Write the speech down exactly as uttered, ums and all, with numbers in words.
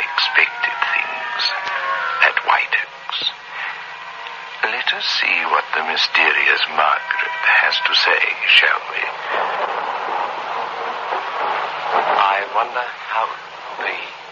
unexpected things at White Oaks. Let us see what the mysterious Margaret has to say, shall we? I wonder how the